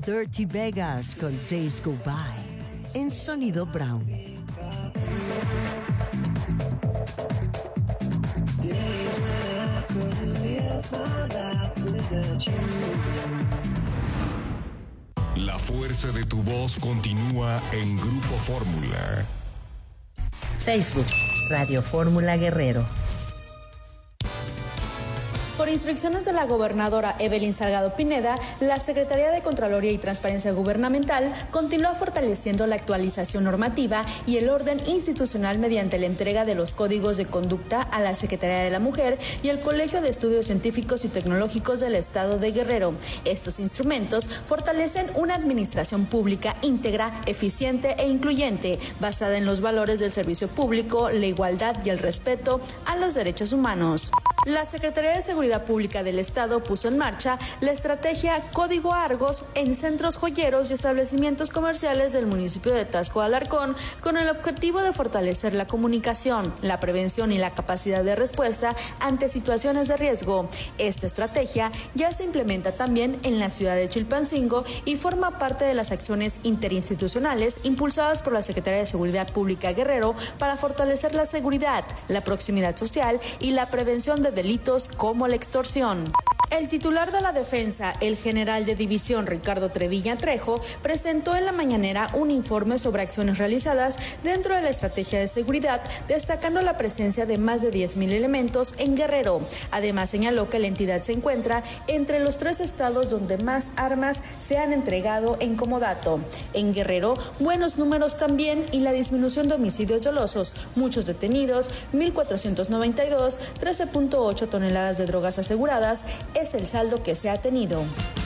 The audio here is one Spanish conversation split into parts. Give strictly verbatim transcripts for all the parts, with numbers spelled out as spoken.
Dirty Vegas con Days Go By en Sonido Brown. La fuerza de tu voz continúa en Grupo Fórmula. Facebook, Radio Fórmula Guerrero. Por instrucciones de la gobernadora Evelyn Salgado Pineda, la Secretaría de Contraloría y Transparencia Gubernamental continúa fortaleciendo la actualización normativa y el orden institucional mediante la entrega de los códigos de conducta a la Secretaría de la Mujer y el Colegio de Estudios Científicos y Tecnológicos del Estado de Guerrero. Estos instrumentos fortalecen una administración pública íntegra, eficiente e incluyente, basada en los valores del servicio público, la igualdad y el respeto a los derechos humanos. La Secretaría de Seguridad Pública del Estado puso en marcha la estrategia Código Argos en centros joyeros y establecimientos comerciales del municipio de Taxco de Alarcón, con el objetivo de fortalecer la comunicación, la prevención y la capacidad de respuesta ante situaciones de riesgo. Esta estrategia ya se implementa también en la ciudad de Chilpancingo y forma parte de las acciones interinstitucionales impulsadas por la Secretaría de Seguridad Pública Guerrero para fortalecer la seguridad, la proximidad social y la prevención de delitos como la extorsión. El titular de la defensa, el general de división Ricardo Trevilla Trejo, presentó en la mañanera un informe sobre acciones realizadas dentro de la estrategia de seguridad, destacando la presencia de más de diez mil elementos en Guerrero. Además, señaló que la entidad se encuentra entre los tres estados donde más armas se han entregado en comodato. En Guerrero, buenos números también y la disminución de homicidios dolosos, muchos detenidos, mil cuatrocientos noventa y dos, trece punto ocho toneladas de drogas aseguradas, es el saldo que se ha tenido.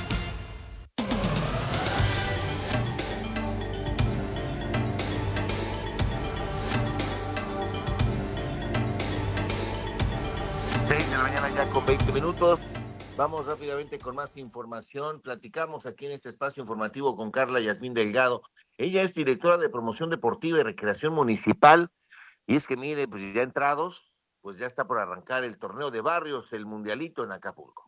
seis de la mañana ya con veinte minutos. Vamos rápidamente con más información. Platicamos aquí en este espacio informativo con Carla Yasmín Delgado. Ella es directora de Promoción Deportiva y Recreación Municipal. Y es que mire, pues ya entrados, pues ya está por arrancar el torneo de barrios, el mundialito en Acapulco.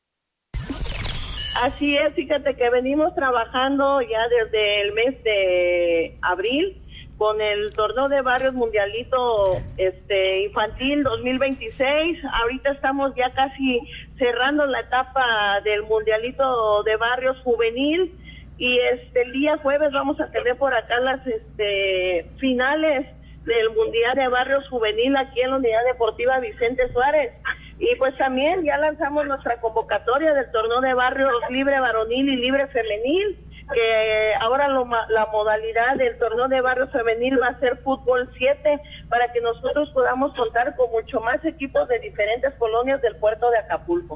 Así es, fíjate que venimos trabajando ya desde el mes de abril con el torneo de barrios mundialito este infantil dos mil veintiséis. Ahorita estamos ya casi cerrando la etapa del mundialito de barrios juvenil y este el día jueves vamos a tener por acá las este finales del mundial de barrios juvenil aquí en la Unidad Deportiva Vicente Suárez. Y pues también ya lanzamos nuestra convocatoria del torneo de barrios libre varonil y libre femenil, que ahora lo, la modalidad del torneo de barrios femenil va a ser fútbol siete, para que nosotros podamos contar con mucho más equipos de diferentes colonias del puerto de Acapulco.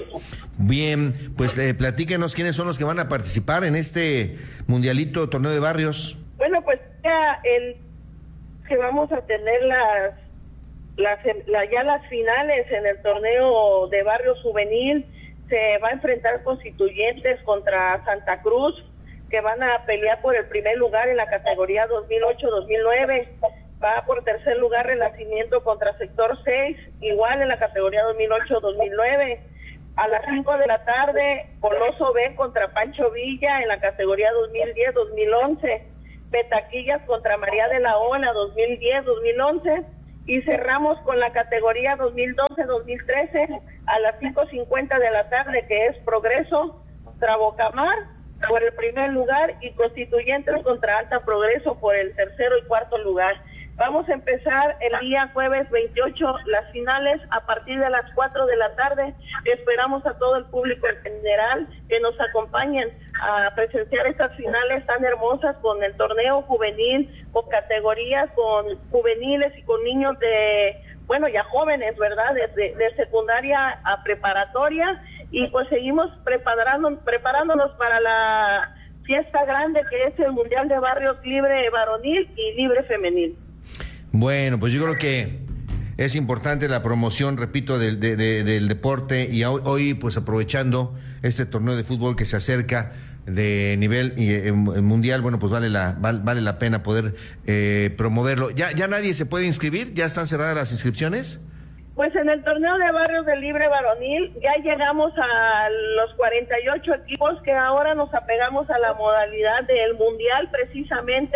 Bien, pues eh, platíquenos quiénes son los que van a participar en este mundialito torneo de barrios. Bueno, pues ya el que vamos a tener las Las, la, ya las finales en el torneo de barrio juvenil. Se va a enfrentar Constituyentes contra Santa Cruz, que van a pelear por el primer lugar en la categoría dos mil ocho dos mil nueve. Va por tercer lugar Renacimiento contra Sector seis, igual en la categoría dos mil ocho dos mil nueve. A las cinco de la tarde, Coloso B contra Pancho Villa en la categoría dos mil diez dos mil once. Petaquillas contra María de la O en la dos mil diez dos mil once. Y cerramos con la categoría dos mil doce dos mil trece a las cinco cincuenta de la tarde, que es Progreso contra Bocamar por el primer lugar y Constituyentes contra Alta Progreso por el tercero y cuarto lugar. Vamos a empezar el día jueves veintiocho las finales a partir de las cuatro de la tarde. Esperamos a todo el público en general que nos acompañen a presenciar estas finales tan hermosas con el torneo juvenil, con categorías, con juveniles y con niños de, bueno, ya jóvenes, ¿verdad? Desde de secundaria a preparatoria, y pues seguimos preparando, preparándonos para la fiesta grande que es el Mundial de Barrios Libre Varonil y Libre Femenil. Bueno, pues yo creo que es importante la promoción, repito, del, de, de, del deporte, y hoy, hoy pues aprovechando este torneo de fútbol que se acerca de nivel eh, mundial, bueno, pues vale la vale, vale la pena poder eh, promoverlo. ¿Ya ya nadie se puede inscribir? ¿Ya están cerradas las inscripciones? Pues en el torneo de barrios del libre varonil ya llegamos a los cuarenta y ocho equipos, que ahora nos apegamos a la modalidad del mundial precisamente,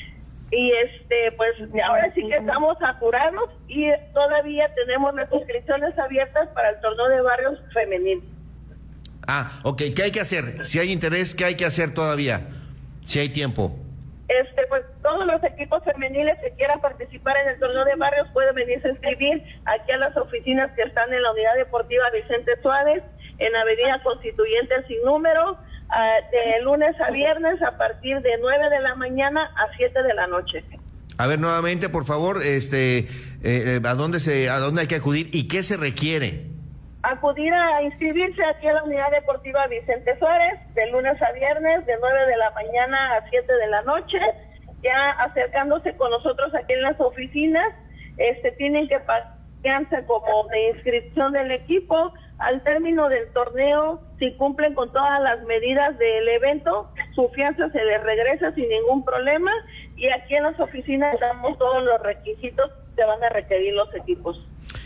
y este pues ahora sí que estamos a curarnos y todavía tenemos las inscripciones abiertas para el torneo de barrios femenil. Ah, ok, ¿qué hay que hacer? Si hay interés, ¿qué hay que hacer todavía? Si hay tiempo. Este, pues todos los equipos femeniles que quieran participar en el torneo de barrios pueden venirse a inscribir aquí a las oficinas que están en la Unidad Deportiva Vicente Suárez, en Avenida Constituyente sin número, uh, de lunes a viernes a partir de nueve de la mañana a siete de la noche. A ver, nuevamente, por favor, este, eh, ¿a dónde se, a dónde hay que acudir y qué se requiere? Acudir a inscribirse aquí a la Unidad Deportiva Vicente Suárez, de lunes a viernes, de nueve de la mañana a siete de la noche, ya acercándose con nosotros aquí en las oficinas. Este, tienen que pagarse como de inscripción del equipo. Al término del torneo, si cumplen con todas las medidas del evento, su fianza se les regresa sin ningún problema, y aquí en las oficinas damos todos los requisitos que van a requerir los equipos.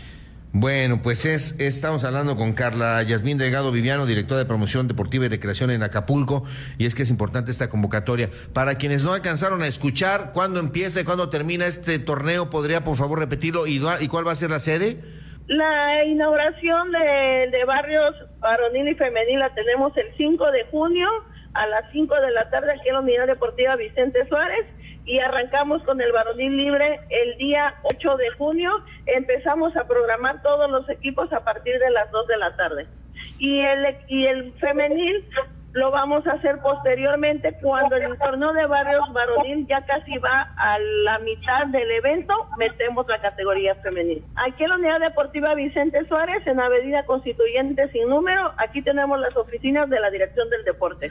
Bueno, pues es, estamos hablando con Carla Yasmín Delgado Viviano, directora de Promoción Deportiva y Recreación en Acapulco, y es que es importante esta convocatoria. Para quienes no alcanzaron a escuchar, ¿cuándo empieza y cuándo termina este torneo? ¿Podría, por favor, repetirlo? ¿Y, y cuál va a ser la sede? La inauguración de, de barrios varonil y femenil la tenemos el cinco de junio a las cinco de la tarde aquí en la Unidad Deportiva Vicente Suárez, y arrancamos con el varonil libre el día ocho de junio. Empezamos a programar todos los equipos a partir de las dos de la tarde. Y el, y el femenil lo vamos a hacer posteriormente, cuando el torneo de barrios varonil ya casi va a la mitad del evento, metemos la categoría femenil. Aquí en la Unidad Deportiva Vicente Suárez, en Avenida Constituyente sin número, aquí tenemos las oficinas de la Dirección del Deporte.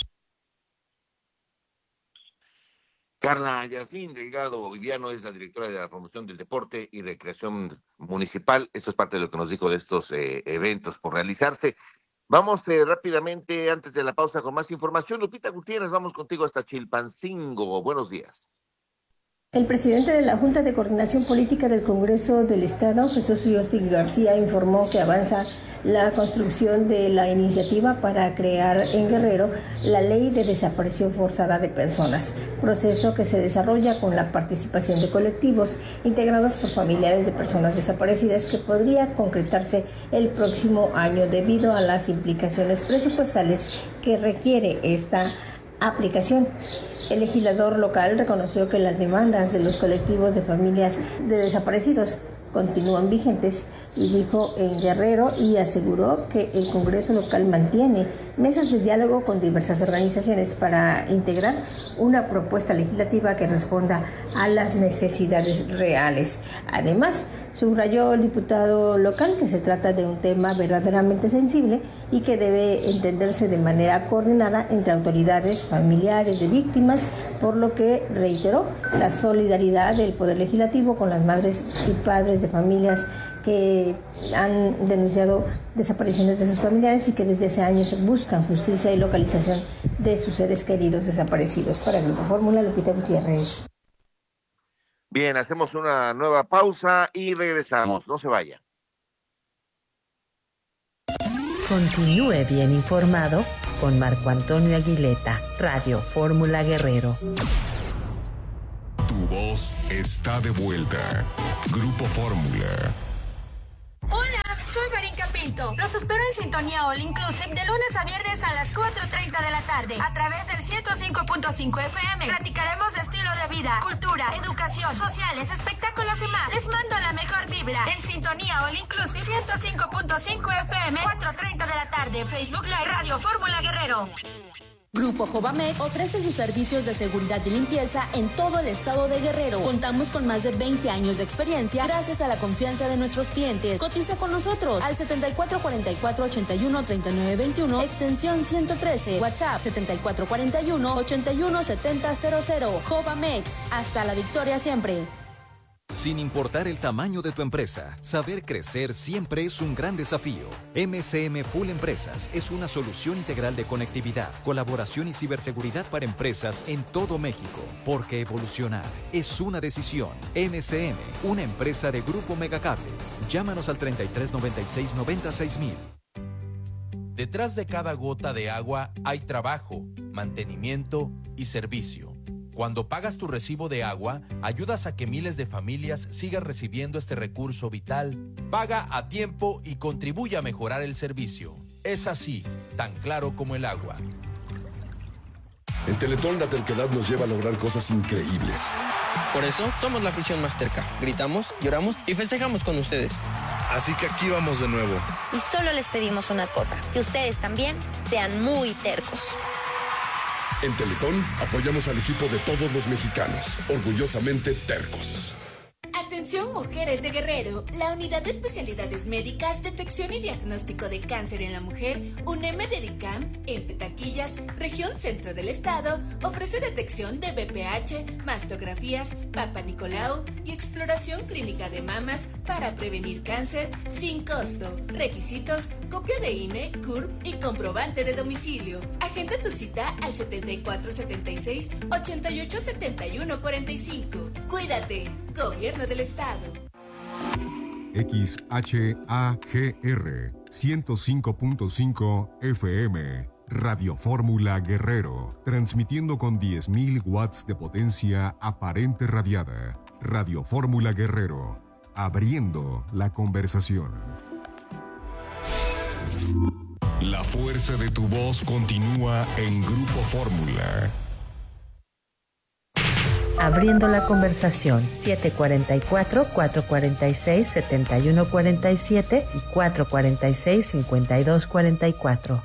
Carla Yasmín Delgado Viviano es la directora de la Promoción del Deporte y Recreación Municipal. Esto es parte de lo que nos dijo de estos eh, eventos por realizarse. Vamos eh, rápidamente, antes de la pausa, con más información. Lupita Gutiérrez, vamos contigo hasta Chilpancingo. Buenos días. El presidente de la Junta de Coordinación Política del Congreso del Estado, Jesús Yostig García, informó que avanza la construcción de la iniciativa para crear en Guerrero la Ley de Desaparición Forzada de Personas, proceso que se desarrolla con la participación de colectivos integrados por familiares de personas desaparecidas, que podría concretarse el próximo año debido a las implicaciones presupuestales que requiere esta aplicación. El legislador local reconoció que las demandas de los colectivos de familias de desaparecidos continúan vigentes y dijo en Guerrero, y aseguró que el Congreso local mantiene mesas de diálogo con diversas organizaciones para integrar una propuesta legislativa que responda a las necesidades reales. Además, subrayó el diputado local que se trata de un tema verdaderamente sensible y que debe entenderse de manera coordinada entre autoridades, familiares de víctimas, por lo que reiteró la solidaridad del Poder Legislativo con las madres y padres de familias que han denunciado desapariciones de sus familiares y que desde hace años buscan justicia y localización de sus seres queridos desaparecidos. Para el Grupo Fórmula, Lupita Gutiérrez. Bien, hacemos una nueva pausa y regresamos. No se vaya. Continúe bien informado con Marco Antonio Aguileta, Radio Fórmula Guerrero. Tu voz está de vuelta. Grupo Fórmula. Hola, soy Marinka Pinto. Los espero en Sintonía All Inclusive de lunes a viernes a las cuatro treinta de la tarde a través del ciento cinco punto cinco F M. Platicaremos de estilo de vida, cultura, educación, sociales, espectáculos y más. Les mando la mejor vibra en Sintonía All Inclusive ciento cinco punto cinco F M, cuatro treinta de la tarde. Facebook Live, Radio Fórmula Guerrero. Grupo Jovamex ofrece sus servicios de seguridad y limpieza en todo el estado de Guerrero. Contamos con más de veinte años de experiencia gracias a la confianza de nuestros clientes. Cotiza con nosotros al setenta y cuatro cuarenta y cuatro ochenta y uno treinta y nueve veintiuno, extensión ciento trece, WhatsApp setenta y cuatro cuarenta y uno ochenta y uno setenta cero cero. Jovamex, hasta la victoria siempre. Sin importar el tamaño de tu empresa, saber crecer siempre es un gran desafío. M S M Full Empresas es una solución integral de conectividad, colaboración y ciberseguridad para empresas en todo México. Porque evolucionar es una decisión. M S M, una empresa de Grupo Megacable. Llámanos al treinta y tres noventa y seis noventa y seis mil. Detrás de cada gota de agua hay trabajo, mantenimiento y servicio. Cuando pagas tu recibo de agua, ayudas a que miles de familias sigan recibiendo este recurso vital. Paga a tiempo y contribuye a mejorar el servicio. Es así, tan claro como el agua. En Teletón la terquedad nos lleva a lograr cosas increíbles. Por eso somos la afición más terca. Gritamos, lloramos y festejamos con ustedes. Así que aquí vamos de nuevo. Y solo les pedimos una cosa, que ustedes también sean muy tercos. En Teletón apoyamos al equipo de todos los mexicanos, orgullosamente tercos. Atención mujeres de Guerrero, la Unidad de Especialidades Médicas, Detección y Diagnóstico de Cáncer en la Mujer, UNEM Dedicam, en Petaquillas, región centro del estado, ofrece detección de B P H, mastografías, Papa Nicolau y exploración clínica de mamas para prevenir cáncer sin costo. Requisitos, copia de I N E, C U R P y comprobante de domicilio. Agenda tu cita al setenta y cuatro setenta y seis, ochenta y ocho setenta y uno cuarenta y cinco. Cuídate, Gobierno del Estado. X H A G R ciento cinco punto cinco F M Radio Fórmula Guerrero, transmitiendo con diez mil watts de potencia aparente radiada. Radio Fórmula Guerrero, abriendo la conversación. La fuerza de tu voz continúa en Grupo Fórmula. Abriendo la conversación, siete cuatro cuatro, cuatro cuatro seis, siete uno cuatro siete y cuatro cuatro seis, cinco dos cuatro cuatro.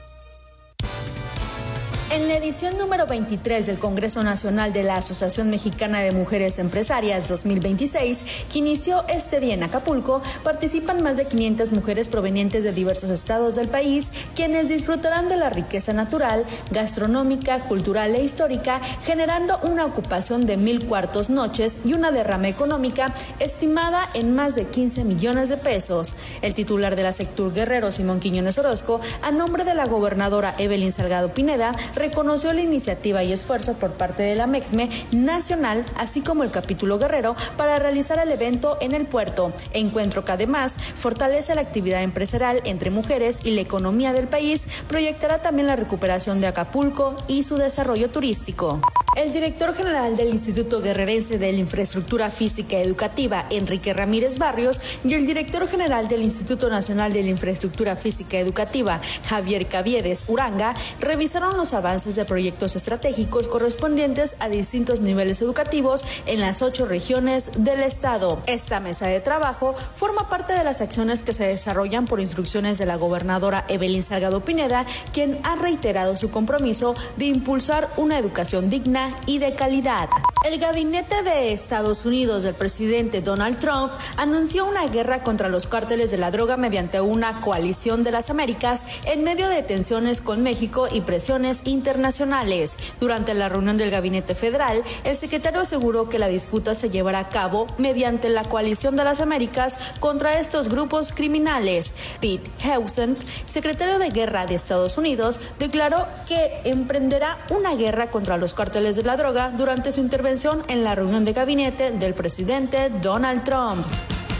En la edición número veintitrés del Congreso Nacional de la Asociación Mexicana de Mujeres Empresarias dos mil veintiséis, que inició este día en Acapulco, participan más de quinientas mujeres provenientes de diversos estados del país, quienes disfrutarán de la riqueza natural, gastronómica, cultural e histórica, generando una ocupación de mil cuartos noches y una derrama económica estimada en más de quince millones de pesos. El titular de la Sectur Guerrero, Simón Quiñones Orozco, a nombre de la gobernadora Evelyn Salgado Pineda, reconoció la iniciativa y esfuerzo por parte de la MEXME nacional, así como el capítulo Guerrero, para realizar el evento en el puerto, encuentro que además fortalece la actividad empresarial entre mujeres y la economía del país, proyectará también la recuperación de Acapulco y su desarrollo turístico. El director general del Instituto Guerrerense de la Infraestructura Física Educativa, Enrique Ramírez Barrios, y el director general del Instituto Nacional de la Infraestructura Física Educativa, Javier Caviedes Uranga, revisaron los avances de proyectos estratégicos correspondientes a distintos niveles educativos en las ocho regiones del estado. Esta mesa de trabajo forma parte de las acciones que se desarrollan por instrucciones de la gobernadora Evelyn Salgado Pineda, quien ha reiterado su compromiso de impulsar una educación digna y de calidad. El gabinete de Estados Unidos del presidente Donald Trump anunció una guerra contra los cárteles de la droga mediante una coalición de las Américas en medio de tensiones con México y presiones internacionales. Durante la reunión del gabinete federal, el secretario aseguró que la disputa se llevará a cabo mediante la coalición de las Américas contra estos grupos criminales. Pete Hegseth, secretario de Guerra de Estados Unidos, declaró que emprenderá una guerra contra los cárteles de la droga durante su intervención en la reunión de gabinete del presidente Donald Trump.